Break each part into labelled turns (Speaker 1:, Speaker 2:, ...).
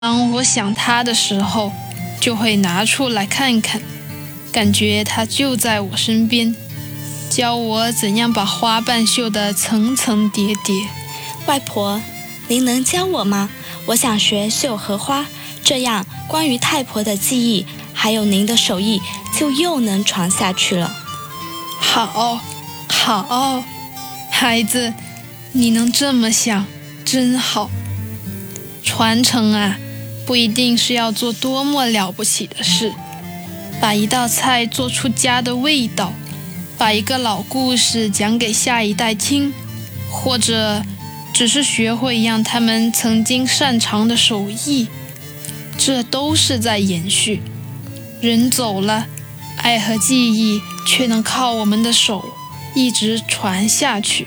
Speaker 1: 当我想他的时候，就会拿出来看看，感觉他就在我身边，教我怎样把花瓣绣得层层叠叠。
Speaker 2: 外婆，您能教我吗？我想学绣荷花，这样关于太婆的记忆，还有您的手艺，就又能传下去了。
Speaker 1: 好，孩子，你能这么想，真好。传承啊，不一定是要做多么了不起的事，把一道菜做出家的味道，把一个老故事讲给下一代听，或者只是学会一样他们曾经擅长的手艺，这都是在延续。人走了，爱和记忆却能靠我们的手一直传下去。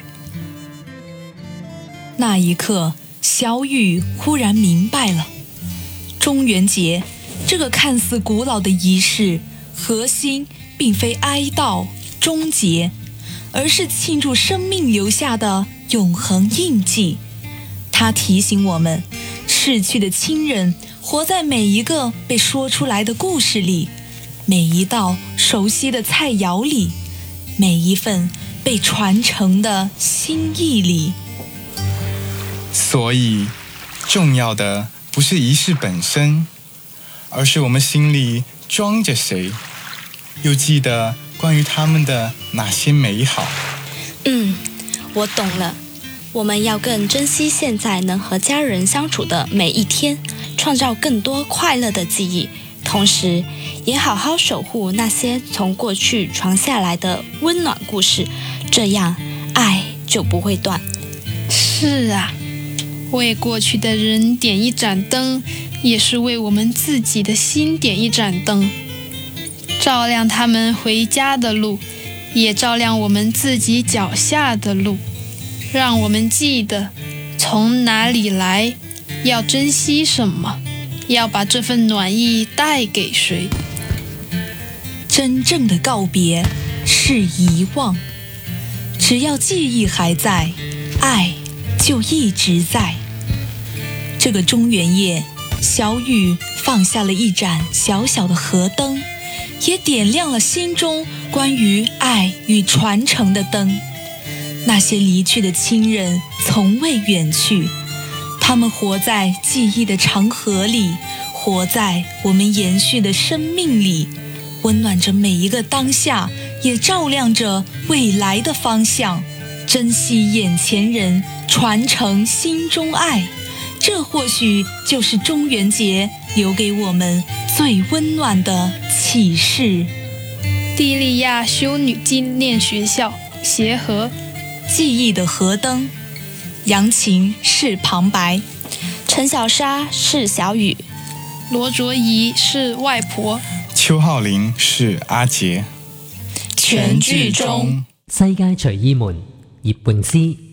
Speaker 3: 那一刻，小雨忽然明白了，中元节这个看似古老的仪式，核心并非哀悼终结，而是庆祝生命留下的永恒印记。它提醒我们，逝去的亲人活在每一个被说出来的故事里，每一道熟悉的菜肴里，每一份被传承的心意里。
Speaker 4: 所以，重要的不是仪式本身，而是我们心里装着谁，又记得关于他们的哪些美好。
Speaker 2: 我懂了。我们要更珍惜现在能和家人相处的每一天，创造更多快乐的记忆，同时也好好守护那些从过去传下来的温暖故事，这样爱就不会断。
Speaker 1: 是啊，为过去的人点一盏灯，也是为我们自己的心点一盏灯，照亮他们回家的路，也照亮我们自己脚下的路，让我们记得从哪里来，要珍惜什么，要把这份暖意带给谁。
Speaker 3: 真正的告别是遗忘，只要记忆还在，爱就一直在。这个中元夜，小雨放下了一盏小小的河灯，也点亮了心中关于爱与传承的灯。那些离去的亲人从未远去，他们活在记忆的长河里，活在我们延续的生命里，温暖着每一个当下，也照亮着未来的方向。珍惜眼前人，传承心中爱，这或许就是中元节留给我们最温暖的启示。
Speaker 1: 蒂利亚修女纪念学校协和，
Speaker 3: 记忆的河灯。杨琴是旁白，
Speaker 2: 陈小莎是小雨，
Speaker 1: 罗卓怡是外婆，
Speaker 4: 邱浩林是阿杰。
Speaker 3: 全剧終。
Speaker 5: 世界隨意門葉半詩